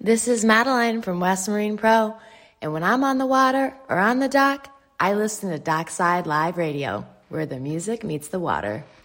This is Madeline from West Marine Pro, and when I'm on the water or on the dock, I listen to Dockside Live Radio, where the music meets the water.